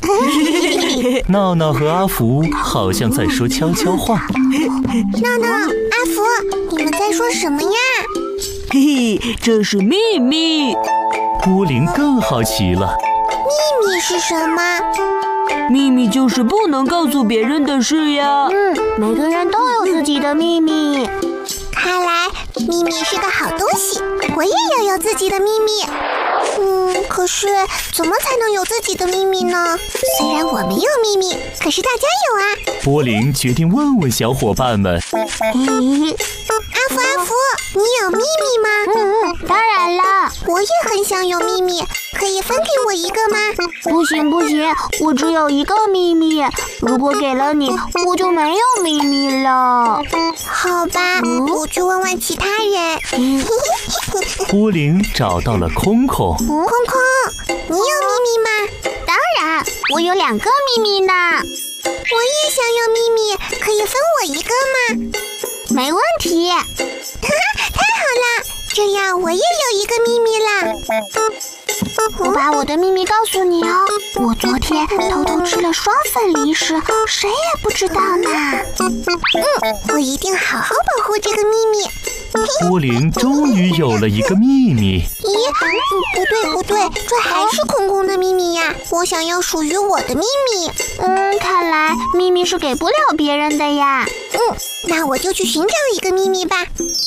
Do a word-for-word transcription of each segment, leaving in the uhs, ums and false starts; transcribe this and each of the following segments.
闹闹和阿福好像在说悄悄话。 闹闹、阿福，你们在说什么呀？ 嘿嘿，这是秘密。 波林更好奇了。 秘密是什么？ 秘密就是不能告诉别人的事呀。 嗯，每个人都有自己的秘密。看来秘密是个好东西，我也要有自己的秘密。嗯，可是怎么才能有自己的秘密呢？虽然我没有秘密，可是大家有啊。 波林决定问问小伙伴们。 阿福阿福，你有秘密吗？ 嗯嗯，当然了， 我也很想有秘密，可以分给我一个吗？ 不行不行，我只有一个秘密，如果给了你，我就没有秘密了。 好吧，嗯、我去问问其他人。 波林找到了空空。 空空，你有秘密吗？ 当然，我有两个秘密呢。 我也想有秘密，可以分我一个吗？ 没问题。 哈哈，太好了，这样我也有一个秘密了。 我把我的秘密告诉你哦，我昨天偷偷吃了双份零食，谁也不知道呢。 嗯，我一定好好保护这个秘密。 波林终于有了一个秘密。 咦，不对不对，这还是空空的秘密呀！我想要属于我的秘密。 嗯，看来秘密是给不了别人的呀。 嗯，那我就去寻找一个秘密吧。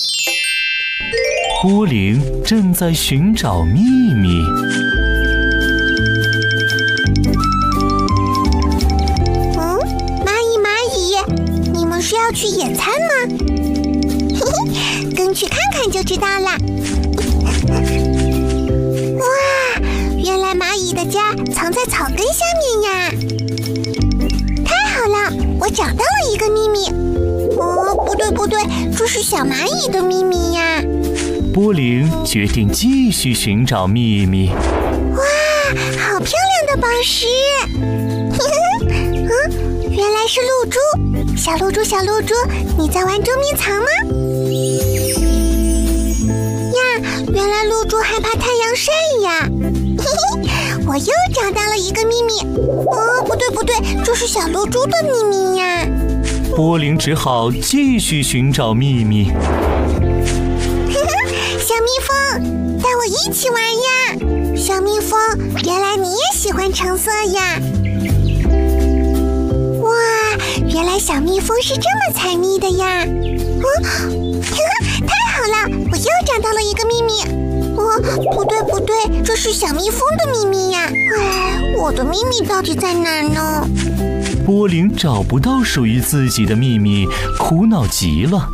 波林正在寻找秘密。 嗯，蚂蚁蚂蚁，你们是要去野餐吗？嘿嘿，跟去看看就知道了。哇，原来蚂蚁的家藏在草根下面呀！太好了，我找到了一个秘密。哦，不对不对，这是小蚂蚁的秘密呀。 波林决定继续寻找秘密。 哇，好漂亮的宝石！嗯，原来是露珠。小露珠，小露珠，你在玩捉迷藏吗？呀，原来露珠害怕太阳晒呀。嘿嘿，我又找到了一个秘密。哦，不对不对，这是小露珠的秘密呀。 波林只好继续寻找秘密。 小蜜蜂，带我一起玩呀！小蜜蜂，原来你也喜欢橙色呀！哇，原来小蜜蜂是这么采蜜的呀！嗯，太好了，我又找到了一个秘密。哦，不对不对，这是小蜜蜂的秘密呀！哎，我的秘密到底在哪儿呢？ 波林找不到属于自己的秘密，苦恼极了。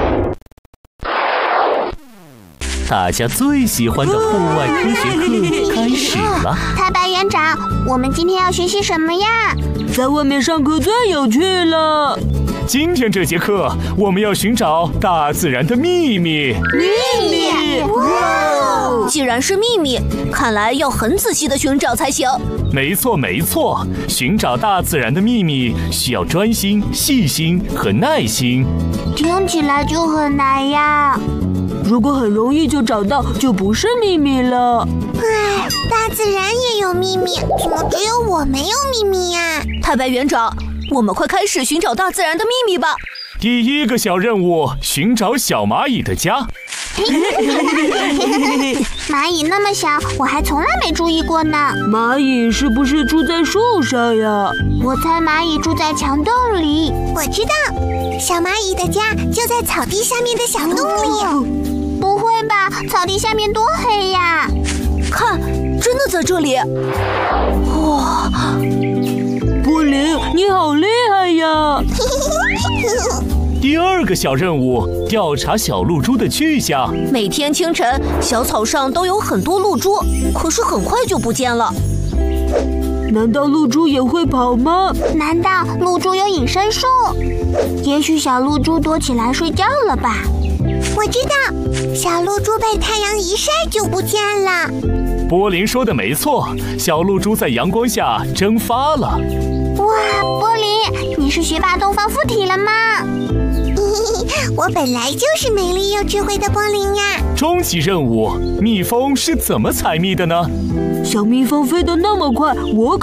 大家最喜欢的户外科学课开始了。 太白园长，我们今天要学习什么呀？ 在外面上课最有趣了。 今天这节课，我们要寻找大自然的秘密。 秘密！ 哇！既然是秘密，看来要很仔细的寻找才行。 没错没错，寻找大自然的秘密需要专心、细心和耐心。 听起来就很难呀。 如果很容易就找到，就不是秘密了。 唉，大自然也有秘密，怎么只有我没有秘密呀？ 太白园长，我们快开始寻找大自然的秘密吧。 第一个小任务，寻找小蚂蚁的家。 蚂蚁那么小，我还从来没注意过呢。 蚂蚁是不是住在树上呀？ 我猜蚂蚁住在墙洞里。 我知道，小蚂蚁的家就在草地下面的小洞里。 不会吧，草地下面多黑呀！ 看，真的在这里。哇， 波林，你好厉害呀！ 第二个小任务，调查小露珠的去向。 每天清晨，小草上都有很多露珠，可是很快就不见了。 难道露珠也会跑吗？ 难道露珠有隐身术？也许小露珠躲起来睡觉了吧？ 我知道，小露珠被太阳一晒就不见了。 波林说的没错，小露珠在阳光下蒸发了。 哇，波林，你是学霸东方附体了吗？ 我本来就是美丽又智慧的波林呀。 终极任务，蜜蜂是怎么采蜜的呢？ 小蜜蜂飞得那么快，我